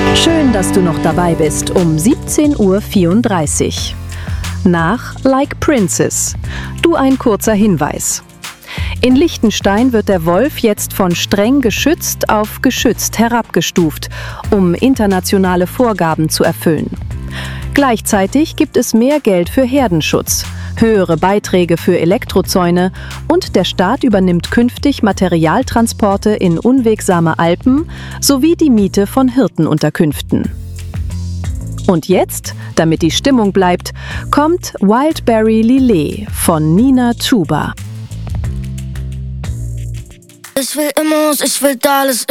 Schön, dass du noch dabei bist um 17:34 Uhr. Nach Like Princess. Du ein kurzer Hinweis. In Liechtenstein wird der Wolf jetzt von streng geschützt auf geschützt herabgestuft, um internationale Vorgaben zu erfüllen. Gleichzeitig gibt es mehr Geld für Herdenschutz, höhere Beiträge für Elektrozäune und der Staat übernimmt künftig Materialtransporte in unwegsame Alpen sowie die Miete von Hirtenunterkünften. Und jetzt, damit die Stimmung bleibt, kommt Wildberry Lillet von Nina Chuba. Ich will Immos, ich will alles.